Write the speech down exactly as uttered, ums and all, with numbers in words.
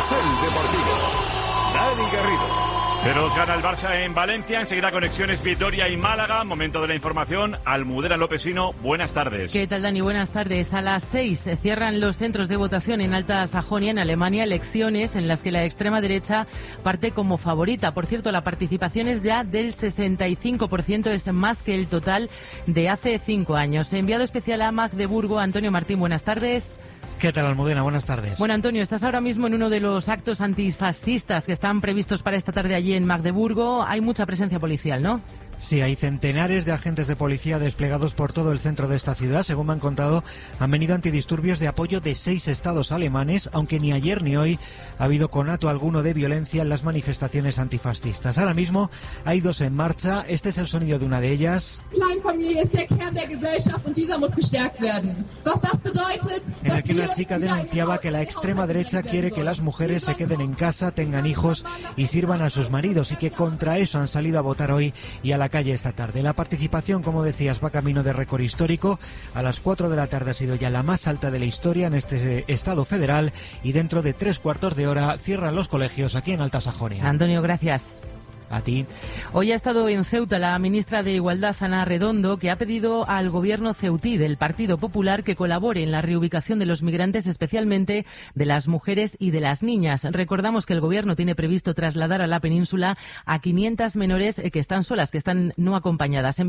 Carrusel Deportivo. Dani Garrido. cero dos gana el Barça en Valencia, enseguida conexiones Vitoria y Málaga, momento de la información. Almudena Lopesino, buenas tardes. ¿Qué tal, Dani? Buenas tardes. A las seis se cierran los centros de votación en Alta Sajonia, en Alemania, elecciones en las que la extrema derecha parte como favorita. Por cierto, la participación es ya del sesenta y cinco por ciento, es más que el total de hace cinco años. Enviado especial a Magdeburgo, Antonio Martín, buenas tardes. ¿Qué tal, Almudena? Buenas tardes. Bueno, Antonio, estás ahora mismo en uno de los actos antifascistas que están previstos para esta tarde allí en Magdeburgo. Hay mucha presencia policial, ¿no? Sí, hay centenares de agentes de policía desplegados por todo el centro de esta ciudad. Según me han contado, han venido antidisturbios de apoyo de seis estados alemanes, aunque ni ayer ni hoy ha habido conato alguno de violencia en las manifestaciones antifascistas. Ahora mismo hay dos en marcha. Este es el sonido de una de ellas. En la que una chica denunciaba que la extrema derecha quiere que las mujeres se queden en casa, tengan hijos y sirvan a sus maridos, y que contra eso han salido a votar hoy y a la calle esta tarde. La participación, como decías, va camino de récord histórico. A las cuatro de la tarde ha sido ya la más alta de la historia en este estado federal, y dentro de tres cuartos de hora cierran los colegios aquí en Alta Sajonia. Antonio, gracias. A ti. Hoy ha estado en Ceuta la ministra de Igualdad, Ana Redondo, que ha pedido al gobierno ceutí del Partido Popular que colabore en la reubicación de los migrantes, especialmente de las mujeres y de las niñas. Recordamos que el gobierno tiene previsto trasladar a la península a quinientas menores que están solas, que están no acompañadas.